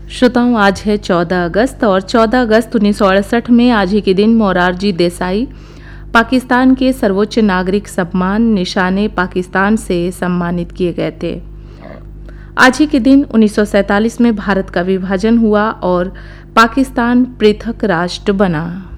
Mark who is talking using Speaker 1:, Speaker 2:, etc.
Speaker 1: श्रोताओं, आज है 14 अगस्त और 14 अगस्त 1968 में आज ही के दिन मोरारजी देसाई पाकिस्तान के सर्वोच्च नागरिक सम्मान निशाने पाकिस्तान से सम्मानित किए गए थे। आज ही के दिन 1947 में भारत का विभाजन हुआ और पाकिस्तान पृथक राष्ट्र बना।